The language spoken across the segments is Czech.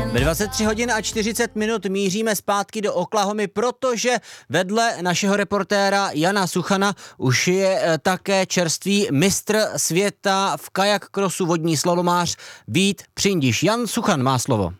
Ve 23 hodin a 40 minut míříme zpátky do Oklahomy, protože vedle našeho reportéra Jana Suchana už je také čerstvý mistr světa v kajak krosu vodní slalomář Vít Přindiš. Jan Suchan má slovo.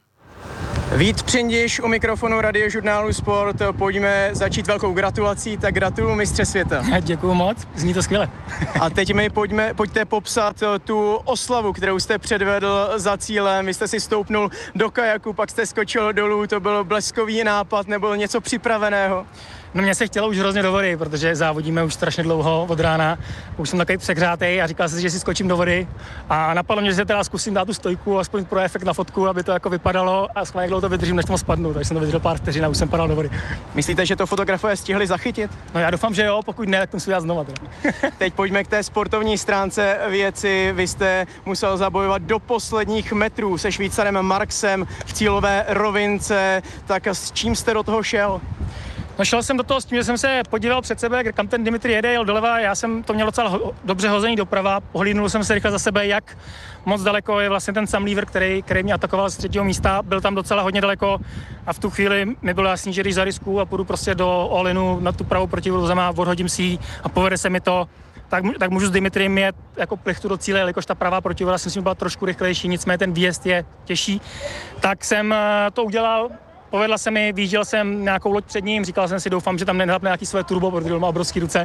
Vít Přindiš u mikrofonu Radiožurnálu Sport. Pojďme začít velkou gratulací, tak gratuluju mistře světa. Děkuju moc, zní to skvěle. A teď pojďte popsat tu oslavu, kterou jste předvedl za cílem. Vy jste si stoupnul do kajaku, pak jste skočil dolů, to byl bleskový nápad, nebo něco připraveného? No mně se chtělo už hrozně do vody, protože závodíme už strašně dlouho od rána. Už jsem takový přehřátej a říkal jsem si, že si skočím do vody. A napadlo mě, že se teda zkusím dát tu stojku, aspoň pro efekt na fotku, aby to jako vypadalo a schválně dlouho to vydržím, než tam spadnu. Takže jsem to vydržel pár vteřin a už jsem padal do vody. Myslíte, že to fotografové stihli zachytit? No já doufám, že jo, pokud ne, tak musím já znova. Teď pojďme k té sportovní stránce věci. Vy jste musel zabojovat do posledních metrů se Švýcarem Marksem v cílové rovince. Tak s čím jste do toho šel? No šel jsem do toho s tím, že jsem se podíval před sebe, kam ten Dimitri jede, jel doleva, já jsem to měl docela dobře hozený doprava, pohlídnul jsem se rychle za sebe, jak moc daleko je vlastně ten Sam Lever, který mě atakoval z třetího místa, byl tam docela hodně daleko a v tu chvíli mi bylo jasný, že když zariskuju a půjdu prostě do all-inu na tu pravou protivou zem a odhodím si ji a povede se mi to, tak můžu s Dimitriem jet jako plichtu do cíle, jelikož ta pravá protivoda si myslím byla trošku rychlejší, nicméně ten výjezd je těžší, tak jsem to udělal. Povedla se mi, výjížděl jsem nějakou loď před ním, říkal jsem si, doufám, že tam nenapne nějaký své turbo, protože má obrovský ruce.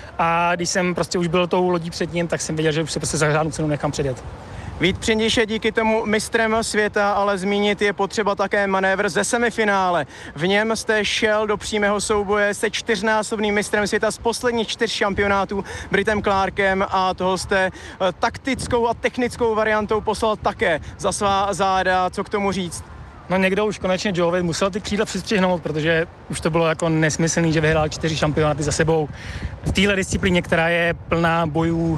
A když jsem prostě už byl tou lodí před ním, tak jsem věděl, že už se prostě za žádnou cenu nechám předjet. Vít Přindiš je díky tomu mistrem světa, ale zmínit je potřeba také manévr ze semifinále. V něm jste šel do přímého souboje se čtyřnásobným mistrem světa z posledních 4 šampionátů Britem Clarkem a toho jste taktickou a technickou variantou poslal také za svá záda. Co k tomu říct? No někdo už konečně Joe musel ty křídla přistřihnout, protože už to bylo jako nesmyslný, že vyhrál 4 šampionáty za sebou. V téhle disciplíně, která je plná bojů,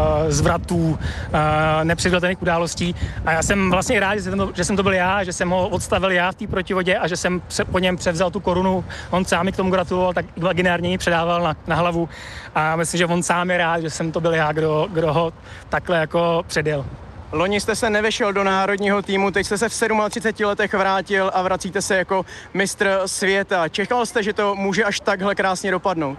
zvratů, nepředvídatelných událostí. A já jsem vlastně rád, že jsem to byl já, že jsem ho odstavil já v té protivodě a že jsem po něm převzal tu korunu. On sám mi k tomu gratuloval, tak imaginárně ji předával na hlavu. A myslím, že on sám je rád, že jsem to byl já, kdo ho takhle jako předjel. Loni jste se nevešel do národního týmu, teď jste se v 37 letech vrátil a vracíte se jako mistr světa. Čekal jste, že to může až takhle krásně dopadnout?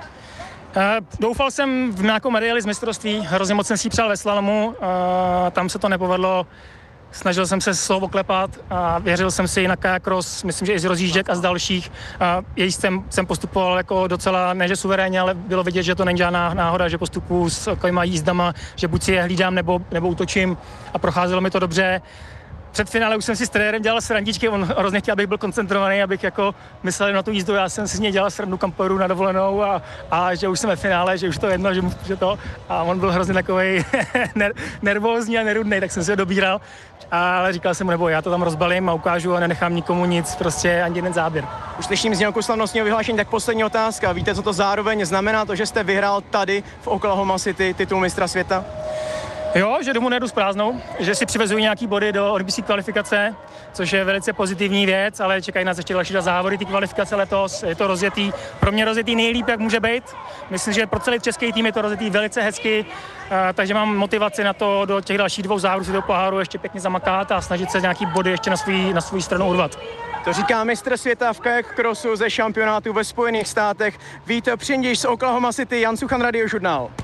Doufal jsem v nějakou medaili z mistrovství, hrozně moc jsem si ji přál ve slalomu, tam se to nepovedlo. Snažil jsem se slovo klepat a věřil jsem si na kajak cross, myslím, že i z rozjížděk a z dalších. Jsem postupoval jako docela, ne že suverénně, ale bylo vidět, že to není žádná náhoda, že postupuji s takovýma jízdama, že buď si je hlídám nebo útočím a procházelo mi to dobře. Před finále už jsem si s trenérem dělal srandičky, on hrozně chtěl, abych byl koncentrovaný, abych jako myslel na tu jízdu, já jsem si s něj dělal srandu, kam pojedu na dovolenou a že už jsem ve finále, že už to jedno, že to a on byl hrozně takovej nervózní a nerudnej, tak jsem si ho dobíral, ale říkal jsem mu, nebo já to tam rozbalím a ukážu a nenechám nikomu nic, prostě ani jeden záběr. Už slyším znělku slavnostního vyhlášení, tak poslední otázka, víte, co to zároveň znamená, to, že jste vyhrál tady v Oklahoma City titul mistra světa? Jo, že domů nejedu s prázdnou, že si přivezují nějaký body do olympijské kvalifikace, což je velice pozitivní věc, ale čekají nás ještě další 2 závody, ty kvalifikace letos, je to rozjetý, pro mě rozjetý nejlíp, jak může být. Myslím, že pro celý český tým je to rozjetý velice hezky, takže mám motivaci na to do těch dalších 2 závodů si do poháru ještě pěkně zamakat a snažit se nějaký body ještě na svou stranu urvat. To říká mistr světa v kajak crossu ze šampionátu ve Spojených státech Vít Přindiš z Oklahoma City, Jan Suchan, Radiožurnál.